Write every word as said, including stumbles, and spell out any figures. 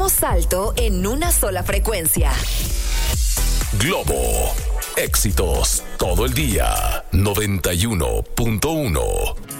Damos salto en una sola frecuencia. Globo. Éxitos todo el día. noventa y uno punto uno.